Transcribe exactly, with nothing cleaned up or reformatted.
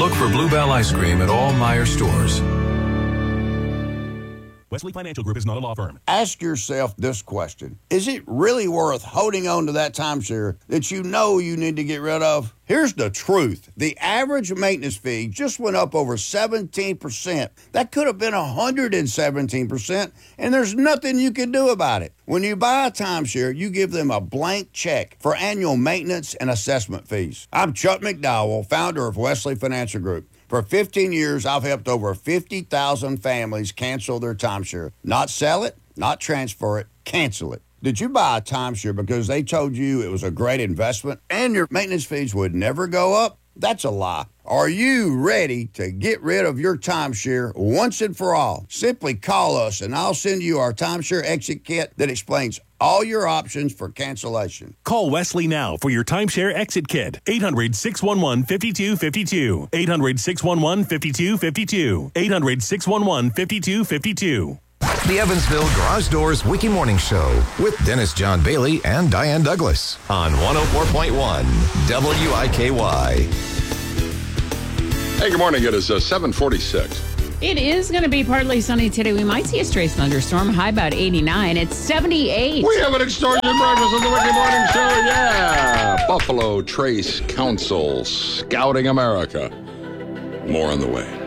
Look for Bluebell Ice Cream at all Meijer stores. Wesley Financial Group is not a law firm. Ask yourself this question. Is it really worth holding on to that timeshare that you know you need to get rid of? Here's the truth. The average maintenance fee just went up over seventeen percent. That could have been one hundred seventeen percent, and there's nothing you can do about it. When you buy a timeshare, you give them a blank check for annual maintenance and assessment fees. I'm Chuck McDowell, founder of Wesley Financial Group. For fifteen years, I've helped over fifty thousand families cancel their timeshare. Not sell it, not transfer it, cancel it. Did you buy a timeshare because they told you it was a great investment and your maintenance fees would never go up? That's a lie. Are you ready to get rid of your timeshare once and for all? Simply call us and I'll send you our timeshare exit kit that explains all your options for cancellation. Call Wesley now for your timeshare exit kit. eight hundred, six one one, five two five two. eight hundred, six one one, five two five two. eight hundred, six one one, five two five two. The Evansville Garage Doors Wiki Morning Show with Dennis John Bailey and Diane Douglas on one oh four point one W I K Y. Hey, good morning. It is uh, seven forty-six. It is going to be partly sunny today. We might see a stray thunderstorm. High about eighty-nine. It's seventy-eight. We have an extraordinary breakfast on the Wiki Morning Show. Yeah. Buffalo Trace Council, Scouting America. More on the way.